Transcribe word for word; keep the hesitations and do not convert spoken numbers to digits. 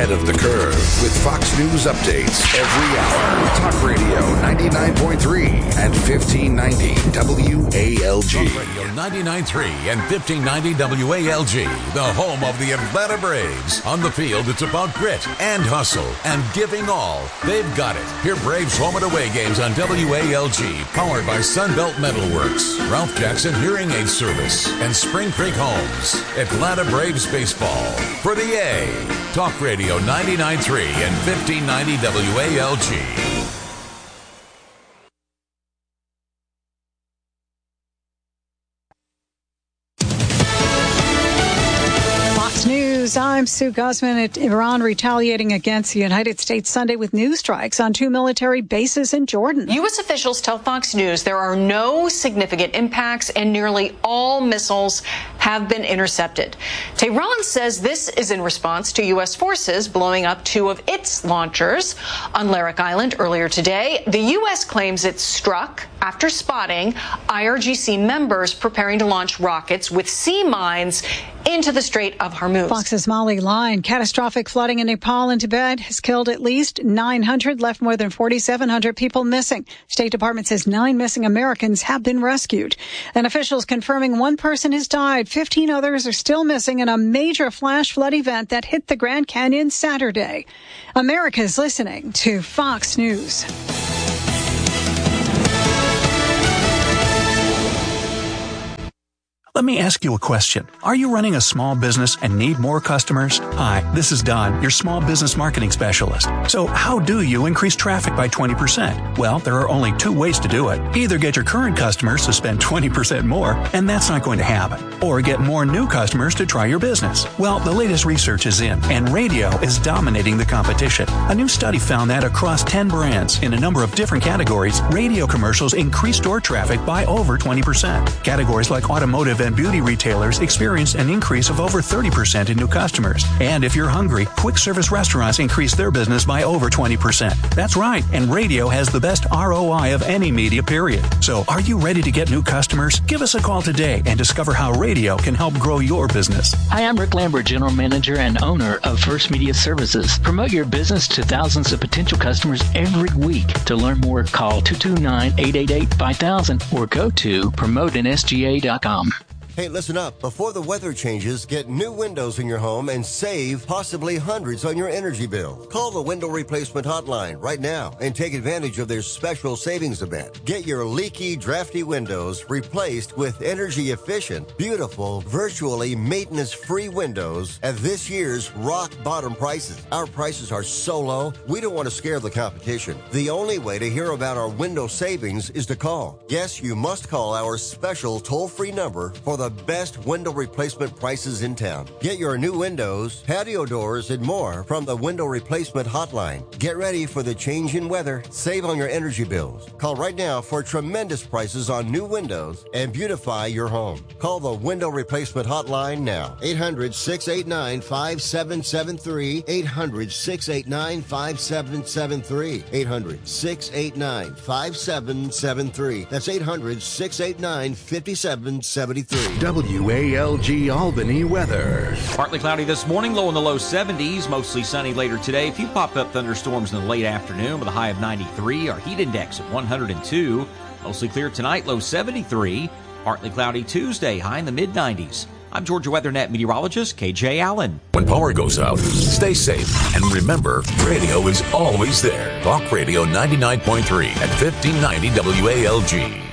ahead of the curve with Fox News updates every hour. Talk Radio ninety-nine point three and fifteen ninety W A L G. Talk Radio ninety-nine point three and fifteen ninety W A L G, the home of the Atlanta Braves. On the field, it's about grit and hustle and giving all. They've got it. Hear Braves home and away games on W A L G, powered by Sunbelt Metalworks, Ralph Jackson Hearing Aid Service, and Spring Creek Homes. Atlanta Braves baseball for the A. Talk Radio ninety-nine point three and fifteen ninety W A L G. News. I'm Sue Guzman. Iran retaliating against the United States Sunday with new strikes on two military bases in Jordan. U S officials tell Fox News there are no significant impacts and nearly all missiles have been intercepted. Tehran says this is in response to U S forces blowing up two of its launchers on Larak Island earlier today. The U S claims it struck after spotting I R G C members preparing to launch rockets with sea mines into the Strait of Hormuz. Fox's Molly Line. Catastrophic flooding in Nepal and Tibet has killed at least nine hundred, left more than forty-seven hundred people missing. State Department says nine missing Americans have been rescued. And officials confirming one person has died. fifteen others are still missing in a major flash flood event that hit the Grand Canyon Saturday. America's listening to Fox News. Let me ask you a question. Are you running a small business and need more customers? Hi, this is Don, your small business marketing specialist. So how do you increase traffic by twenty percent? Well, there are only two ways to do it. Either get your current customers to spend twenty percent more, and that's not going to happen. Or get more new customers to try your business. Well, the latest research is in, and radio is dominating the competition. A new study found that across ten brands in a number of different categories, radio commercials increased store traffic by over twenty percent. Categories like automotive and beauty retailers experienced an increase of over thirty percent in new customers. And if you're hungry, quick service restaurants increased their business by over twenty percent. That's right, and radio has the best R O I of any media, period. So are you ready to get new customers? Give us a call today and discover how radio can help grow your business. Hi, I'm Rick Lambert, General Manager and owner of First Media Services. Promote your business to thousands of potential customers every week. To learn more, call two two nine, eight eight eight, five thousand or go to promote n s g a dot com. Hey, listen up. Before the weather changes, get new windows in your home and save possibly hundreds on your energy bill. Call the Window Replacement Hotline right now and take advantage of their special savings event. Get your leaky, drafty windows replaced with energy-efficient, beautiful, virtually maintenance-free windows at this year's rock-bottom prices. Our prices are so low, we don't want to scare the competition. The only way to hear about our window savings is to call. Yes, you must call our special toll-free number for the best window replacement prices in town. Get your new windows, patio doors, and more from the Window Replacement Hotline. Get ready for the change in weather. Save on your energy bills. Call right now for tremendous prices on new windows and beautify your home. Call the Window Replacement Hotline now. eight hundred, six eight nine, five seven seven three. eight hundred, six eight nine, five seven seven three. eight hundred, six eight nine, five seven seven three. That's eight hundred, six eight nine, five seven seven three. W A L G Albany weather. Partly cloudy this morning, low in the low seventies, mostly sunny later today. A few pop-up thunderstorms in the late afternoon with a high of ninety-three. Our heat index at one hundred two. Mostly clear tonight, low seventy-three. Partly cloudy Tuesday, high in the mid nineties. I'm Georgia WeatherNet meteorologist K J Allen. When power goes out, stay safe. And remember, radio is always there. Talk Radio ninety-nine point three at fifteen ninety W A L G.